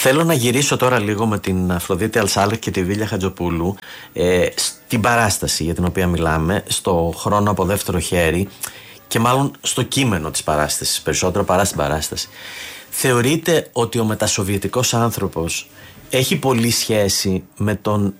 Θέλω να γυρίσω τώρα λίγο με την Αφροδίτη Αλσάλεχ και τη Βίλια Χατζοπούλου στην παράσταση για την οποία μιλάμε, στο χρόνο από δεύτερο χέρι και μάλλον στο κείμενο της παράστασης, περισσότερο παρά στην παράσταση. Θεωρείτε ότι ο μετασοβιετικός άνθρωπος έχει πολύ σχέση με τον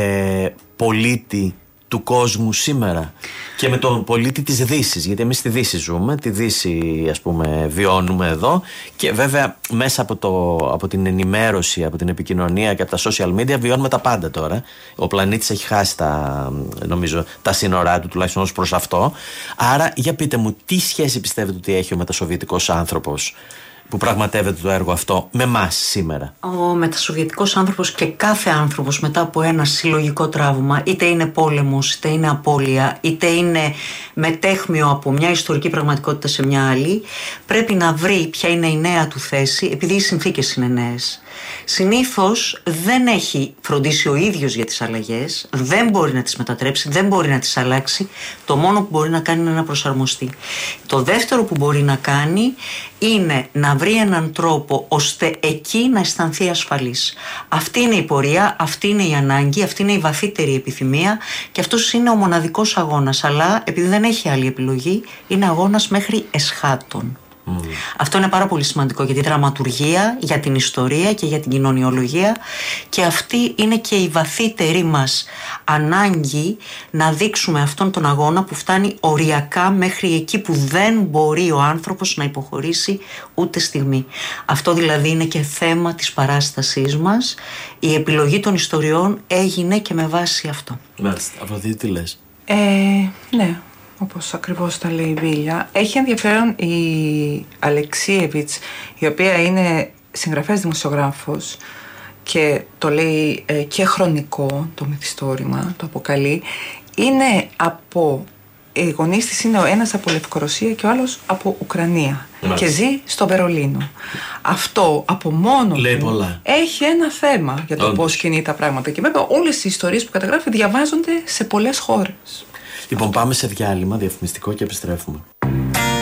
πολίτη του κόσμου σήμερα και με τον πολίτη της Δύσης, γιατί εμείς στη Δύση ζούμε, τη Δύση ας πούμε βιώνουμε εδώ και βέβαια μέσα από την ενημέρωση, από την επικοινωνία και από τα social media βιώνουμε τα πάντα τώρα. Ο πλανήτης έχει χάσει νομίζω τα σύνορά του, τουλάχιστον ως προς αυτό. Άρα για πείτε μου, τι σχέση πιστεύετε ότι έχει ο μετασοβιετικός άνθρωπος που πραγματεύεται το έργο αυτό με εμάς σήμερα? Ο μετασοβιετικός άνθρωπος και κάθε άνθρωπος μετά από ένα συλλογικό τραύμα, είτε είναι πόλεμος, είτε είναι απώλεια, είτε είναι μετέχμιο από μια ιστορική πραγματικότητα σε μια άλλη, πρέπει να βρει ποια είναι η νέα του θέση, επειδή οι συνθήκες είναι νέες. Συνήθως δεν έχει φροντίσει ο ίδιος για τις αλλαγές, δεν μπορεί να τις μετατρέψει, δεν μπορεί να τις αλλάξει. Το μόνο που μπορεί να κάνει είναι να προσαρμοστεί. Το δεύτερο που μπορεί να κάνει είναι να βρει έναν τρόπο ώστε εκεί να αισθανθεί ασφαλής. Αυτή είναι η πορεία, αυτή είναι η ανάγκη, αυτή είναι η βαθύτερη επιθυμία και αυτός είναι ο μοναδικός αγώνας. Αλλά επειδή δεν έχει άλλη επιλογή, είναι αγώνας μέχρι εσχάτων. Αυτό είναι πάρα πολύ σημαντικό για τη δραματουργία, για την ιστορία και για την κοινωνιολογία, και αυτή είναι και η βαθύτερη μας ανάγκη, να δείξουμε αυτόν τον αγώνα που φτάνει οριακά μέχρι εκεί που δεν μπορεί ο άνθρωπος να υποχωρήσει ούτε στιγμή. Αυτό δηλαδή είναι και θέμα της παράστασής μας. Η επιλογή των ιστοριών έγινε και με βάση αυτό. Μάλιστα. Αφροδίτη, τι λες? Ναι, όπως ακριβώς τα λέει η Βίλια. Έχει ενδιαφέρον η Αλεξίεβιτς, η οποία είναι συγγραφέας δημοσιογράφος και το λέει και χρονικό, το μυθιστόρημα, το αποκαλεί. Είναι από... Οι γονείς της είναι ο ένας από Λευκορωσία και ο άλλος από Ουκρανία. Και ζει στο Βερολίνο. Αυτό από μόνο του έχει ένα θέμα για το πώς κινεί τα πράγματα. Και βέβαια όλες οι ιστορίες που καταγράφει διαβάζονται σε πολλές χώρες. Λοιπόν, πάμε σε διάλειμμα διαφημιστικό και επιστρέφουμε.